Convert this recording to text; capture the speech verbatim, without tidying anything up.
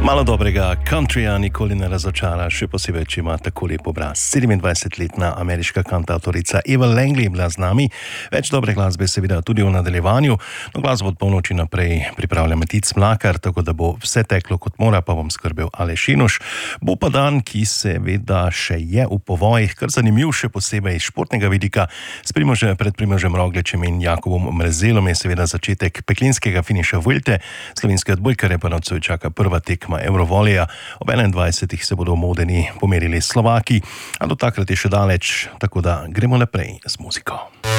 Malo dobrega countryja nikoli ne razočara, še posebej, če ima tako lep obraz. sedemindvajsetletna ameriška kantavtorica Eva Langley je bila z nami. Več dobre glasbe seveda tudi v nadaljevanju. No, glasbo od polnoči naprej pripravlja Matic Mlakar, tako da bo vse teklo kot mora, pa bom skrbel Aleš Inuš. Bo pa dan, ki seveda še je v povojih, kar zanimiv še posebej iz športnega vidika. S Primožem, pred Primožem Rogličem in Jakobom Mrezelom je seveda začetek peklinskega finiša Vuelte. Slovenske odbojkarje pa nocoj čaka prva tekma Eurovoleja. Ob enaindvajsetih se bodo v Modeni pomerili Slovaki, a do takrat je še daleč, tako da gremo naprej z muziko.